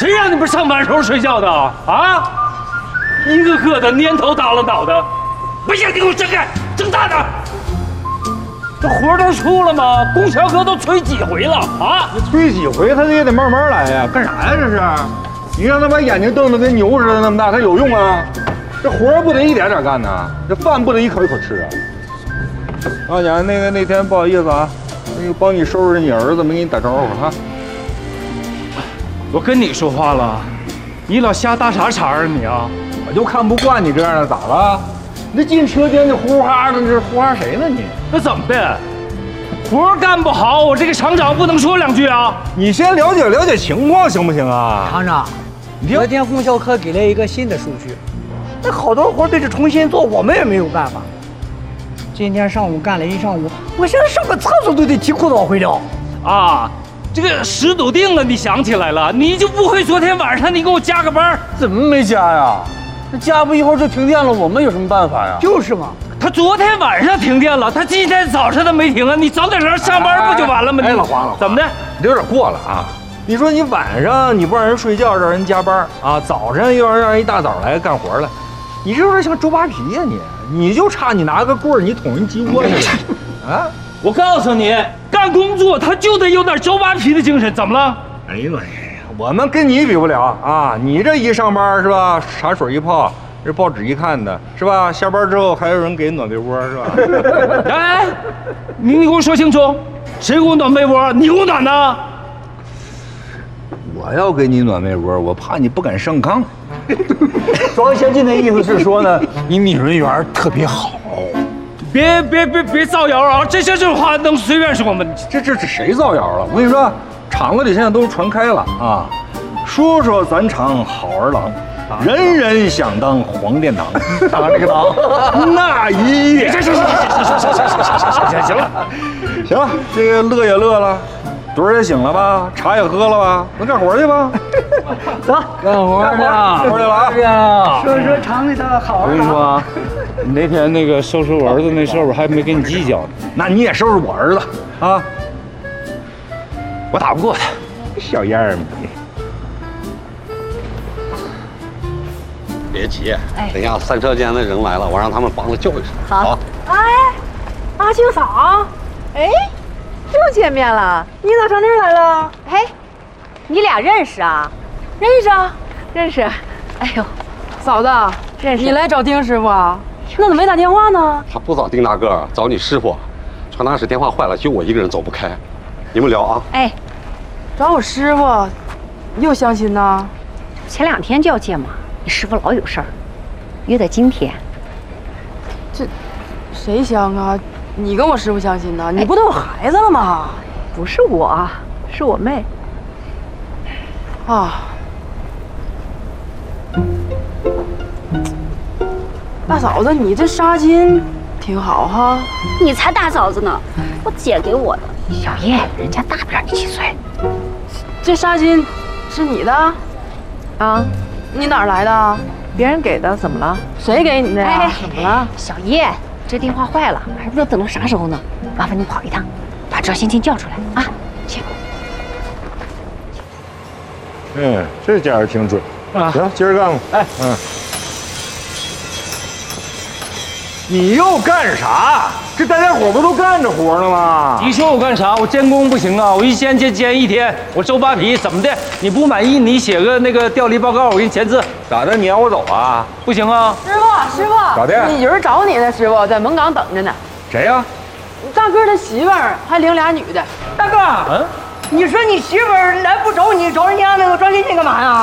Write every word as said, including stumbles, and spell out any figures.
谁让你们上班时候睡觉的啊？一个个的蔫头耷拉脑的，不行，你给我睁开，睁大点！这活都出了吗？供销哥都催几回了啊？ 你催几回，他也得慢慢来呀。干啥呀？这是？你让他把眼睛瞪得跟牛似的那么大，他有用啊？这活不得一点点干呢？这饭不得一口一口吃啊？老娘，那个那天不好意思啊，那个帮你收拾你儿子，没给你打招呼哈。 我跟你说话了，你老瞎搭啥茬啊你啊？ 我就看不惯你这样的，咋了？你这进车间就呼哈的，这是呼哈谁呢你？ 那怎么的？活干不好，我这个厂长不能说两句啊？ 你先了解了解情况行不行啊？ 厂长，昨天供销科给了一个新的数据，那好多活得是重新做，我们也没有办法。今天上午干了一上午，我现在上个厕所都得提裤子往回撩。 啊，这个十笃定了，你想起来了，你就不会昨天晚上你给我加个班？ 怎么没加呀？那加不一会儿就停电了，我们有什么办法呀？ 就是嘛， 他昨天晚上停电了，他今天早上他没停啊，你早点上上班不就完了吗？ 哎， 你老黄老黄， 怎么的？ 你有点过了啊！你说你晚上你不让人睡觉，让人加班啊，早上又要让人一大早来干活了，你这有点像周扒皮呀、啊、你！你就差你拿个棍儿，你捅人鸡窝去了啊！ 我告诉你，干工作他就得有点周扒皮的精神，怎么了？ 哎呦，我们跟你比不了啊！你这一上班是吧，茶水一泡，这报纸一看的是吧？下班之后还有人给暖被窝是吧？ 哎，你你给我说清楚，谁给我暖被窝？你给我暖的？ 我要给你暖被窝，我怕你不敢上炕。 庄先进的意思是说呢，你女人缘特别好。 别别别别造谣啊！这些这种话能随便说吗？ 这这这谁造谣了？我跟你说，厂子里现在都传开了啊！说说咱厂好儿郎，人人想当黄殿堂，当这个堂，那一夜。 行行行行行行行行行行行行了， 行了，这个乐也乐了，盹儿也醒了吧，茶也喝了吧，咱干活去吧。 走， 干活去， 干活去了啊！ 说说厂里的好我儿郎。 跟你说啊，你那天那个收拾我儿子那事儿，我还没跟你计较呢。 那你也收拾我儿子啊！ 我打不过他。 小样儿你。 别急，等一下三车间的人来了，我让他们帮着叫一声。 好。哎，阿庆嫂，哎，又见面了，你咋上这儿来了？ 嘿，你俩认识啊？ 认识啊，认识。 哎呦， 嫂子， 认识。 你来找丁师傅啊？那怎么没打电话呢？ 他不找丁大个，找你师傅。传达室电话坏了，就我一个人走不开。你们聊啊。 哎， 找我师傅，又相亲呢？ 前两天就要见嘛，你师傅老有事儿，约在今天。 这，谁相啊？你跟我师傅相亲呢？你不都有孩子了吗？ 不是我，是我妹。 啊。大嫂子，你这纱巾挺好哈。 你才大嫂子呢，我姐给我的。小叶，人家大不了你几岁。 这纱巾是你的？ 啊， 你哪儿来的？ 别人给的，怎么了？ 谁给你的呀？ 哎， 怎么了？ 小叶，这电话坏了，还不知道等到啥时候呢。麻烦你跑一趟，把赵先进叫出来啊！去。 嗯，这家伙挺准啊！ 行，接着干吧。哎，嗯。你又干啥？这大家伙不都干着活呢吗？ 你说我干啥？我监工不行啊！我一监监监一天，我周扒皮，怎么的？你不满意，你写个那个调离报告，我给你签字。 咋的？你让我走啊？ 不行啊！ 师傅，师傅， 咋的？ 有人找你呢，师傅在门岗等着呢。 谁呀？ 大哥的媳妇儿还领俩女的。 大哥， 嗯， 你说你媳妇儿来不找你，找人家那个庄先进干嘛呀？